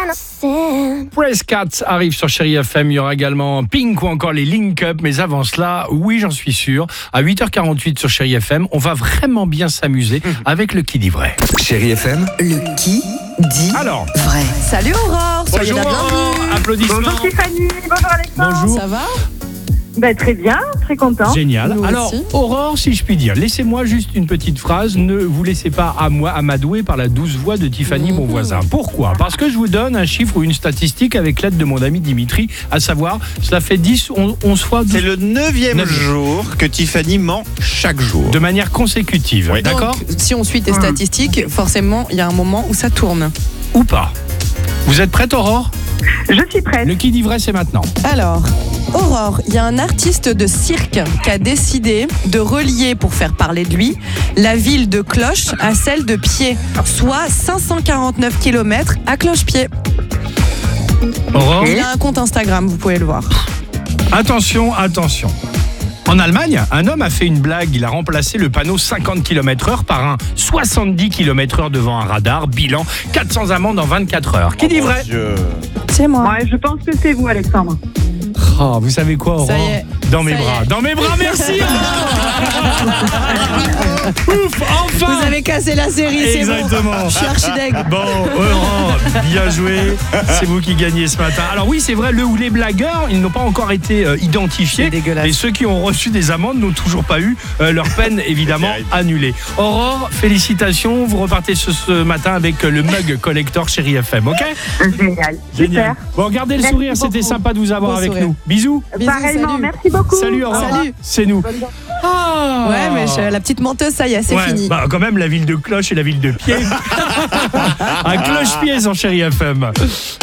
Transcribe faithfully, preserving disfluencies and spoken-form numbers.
Press Cats arrive sur Chérie F M. Il y aura également Pink ou encore les Link Up. Mais avant cela, oui, j'en suis sûr, à huit heures quarante-huit sur Chérie F M, on va vraiment bien s'amuser avec le qui dit vrai. Chérie F M, Le qui dit Alors, vrai. Salut Aurore, soyez bonjour, la bienvenue. applaudissements. Bonjour Stéphanie, bonjour Alexandre. Bonjour. Ça va? Ben, très bien, très content. Génial. Nous Alors, aussi. Aurore, si je puis dire, laissez-moi juste une petite phrase. Ne vous laissez pas à moi amadouer par la douce voix de Tiffany, mon voisin. Pourquoi ? Parce que je vous donne un chiffre ou une statistique avec l'aide de mon ami Dimitri, à savoir, cela fait dix, onze fois, douze, C'est le neuvième Neuf. jour que Tiffany ment chaque jour. de manière consécutive. Oui. D'accord ? Donc, si on suit tes statistiques, forcément, il y a un moment où ça tourne. Ou pas ? Vous êtes prête, Aurore ? Je suis prête. Le qui dit vrai, c'est maintenant. Alors, Aurore, il y a un artiste de cirque qui a décidé de relier, pour faire parler de lui, la ville de Cloche à celle de Pied, soit cinq cent quarante-neuf kilomètres à Cloche-Pied. Aurore ? Il a un compte Instagram, vous pouvez le voir. Attention, attention. En Allemagne, un homme a fait une blague. Il a remplacé le panneau cinquante kilomètres heure par un soixante-dix kilomètres heure devant un radar. Bilan, quatre cents amendes en vingt-quatre heures. Qui dit vrai ? Dieu. C'est moi. Ouais, je pense que c'est vous Alexandre. Oh, vous savez quoi, Aurore ? Ça y est. Dans mes Ça y bras. est. Dans mes bras, merci Ouf, enfin Vous avez cassé la série, c'est bon. Exactement. Je suis archideg. Bon, Aurore, bien joué. C'est vous qui gagnez ce matin. Alors oui, c'est vrai, le ou les blagueurs, ils n'ont pas encore été euh, identifiés. C'est dégueulasse. Et ceux qui ont reçu des amendes n'ont toujours pas eu euh, leur peine, évidemment, C'est terrible. annulée. Aurore, félicitations. Vous repartez ce, ce matin avec euh, le mug collector Chérie F M, ok ? Génial. Génial. Super. Bon, gardez le Merci sourire, c'était beaucoup. sympa de vous avoir Beau avec sourire. nous. Bisous. Bisous, Pareillement, salut. merci beaucoup. Salut Aurore. Salut. C'est nous. Ah. Ouais, mais je- la petite menteuse, ça y est, c'est Ouais, fini. bah, quand même, la ville de Cloche et la ville de Pied. À Cloche-Pied sur Chérie F M.